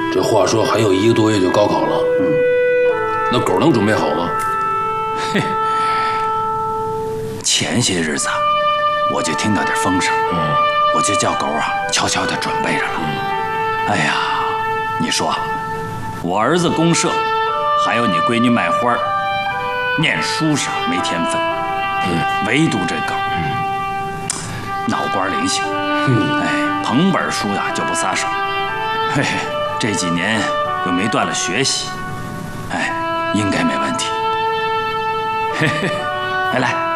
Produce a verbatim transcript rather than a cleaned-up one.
这话说还有一个多月就高考了，嗯，那狗能准备好吗？ 嘿，前些日子我就听到点风声，嗯，我就叫狗啊悄悄地准备着了。嗯，哎呀，你说，我儿子公社，还有你闺女卖花，念书上没天分，嗯，唯独这狗，嗯，脑瓜灵性，嗯，哎，捧本书呀就不撒手，嘿嘿，这几年又没断了学习，哎，应该没问题。嘿嘿，来来。